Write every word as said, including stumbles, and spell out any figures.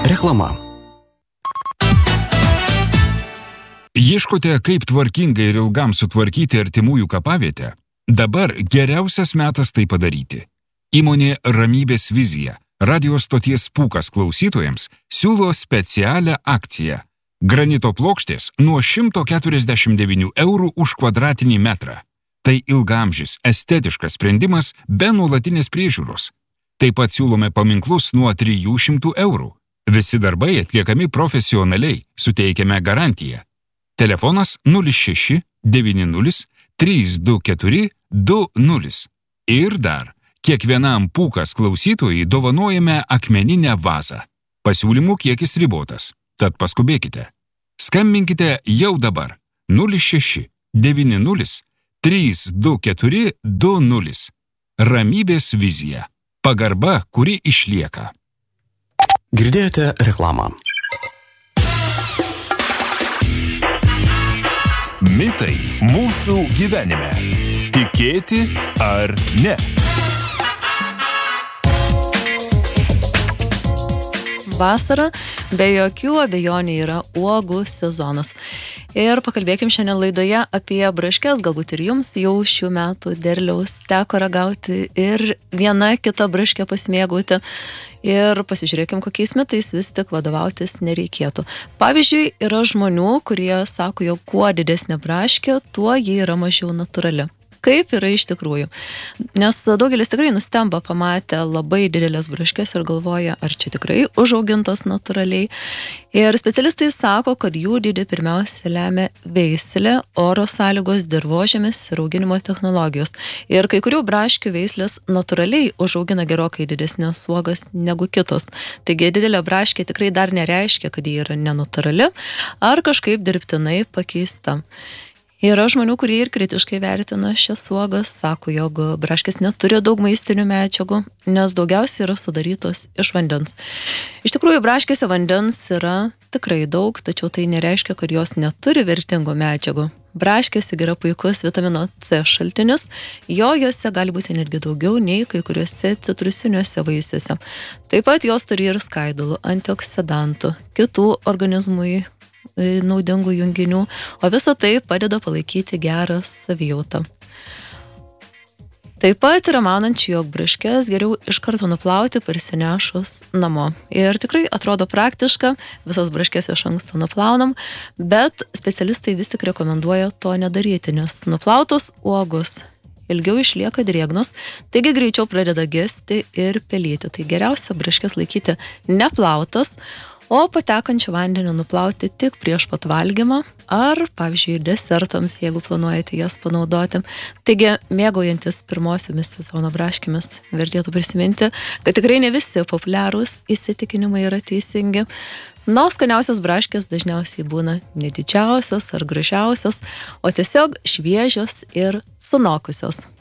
Reklama. Ieškote, kaip tvarkingai ir ilgam sutvarkyti artimųjų kapavietę? Dabar geriausias metas tai padaryti. Įmonė Ramybės vizija, radio stoties Pūkas klausytojams, siūlo specialią akciją. Granito plokštės nuo šimto keturiasdešimt devynių eurų už kvadratinį metrą. Tai ilgaamžis, estetiškas sprendimas be nuolatinės priežiūros. Taip pat siūlome paminklus nuo trijų šimtų eurų. Visi darbai atliekami profesionaliai, suteikiame garantiją. Telefonas nulis šeši devyni nulis trys du keturi du nulis. Ir dar, kiekvienam Pūkas klausytojui dovanojame akmeninę vazą. Pasiūlymų kiekis ribotas, tad paskubėkite. Skambinkite jau dabar nulis šeši devyni nulis trys du keturi du nulis. Ramybės vizija. Pagarba, kuri išlieka. Girdėjote reklamą. Mitai mūsų gyvenime. Tikėti ar ne? Vasara be jokių abejonių yra uogų sezonas. Ir pakalbėkim šiandien laidoje apie braškes, galbūt ir jums jau šių metų derliaus teko ragauti ir viena kita braškę pasimėgauti. Ir pasižiūrėkim, kokiais metais vis tik vadovautis nereikėtų. Pavyzdžiui, yra žmonių, kurie sako, jog kuo didesnė braškė, tuo ji yra mažiau natūrali. Kaip yra iš tikrųjų. Nes daugelis tikrai nustemba pamatę labai didelės braškės ir galvoja, ar čia tikrai užaugintos natūraliai. Ir specialistai sako, kad jų dydį pirmiausia lemia veislė, oro sąlygos, dirvožemis ir auginimo technologijos. Ir kai kurių braškių veislės natūraliai užaugina gerokai didesnės uogas negu kitos. Taigi didelė braškė tikrai dar nereiškia, kad ji yra nenatūrali ar kažkaip dirbtinai pakeista. Yra žmonių, kurie ir kritiškai vertina šias uogas, sako, jog braškės neturi daug maistinių medžiagų, nes daugiausiai yra sudarytos iš vandens. Iš tikrųjų, braškėse vandens yra tikrai daug, tačiau tai nereiškia, kad jos neturi vertingų medžiagų. Braškės yra puikus vitamino C šaltinis, jo jose gali būti netgi daugiau nei kai kuriuose citrusiniuose vaisiuose. Taip pat jos turi ir skaidulų, antioksidantų, kitų organizmui naudingų junginių, o visa tai padeda palaikyti gerą savijautą. Taip pat yra manančių, jog braškes geriau iš karto nuplauti parsinešus namo. Ir tikrai atrodo praktiška, visas braškes iš anksto nuplaunam, bet specialistai vis tik rekomenduoja to nedaryti, nes nuplautos uogos ilgiau išlieka drėgnos, taigi greičiau pradeda gesti ir pelyti. Tai geriausia braškes laikyti neplautas, o patekančią vandenį nuplauti tik prieš pat valgymą ar, pavyzdžiui, desertams, jeigu planuojate jas panaudoti. Taigi, mėgaujantis pirmosiomis sezono braškėmis, vertėtų prisiminti, kad tikrai ne visi populiarūs įsitikinimai yra teisingi. Na, skaniausios braškės dažniausiai būna nedidžiausios ar gražiausios, o tiesiog šviežios ir sunokusios.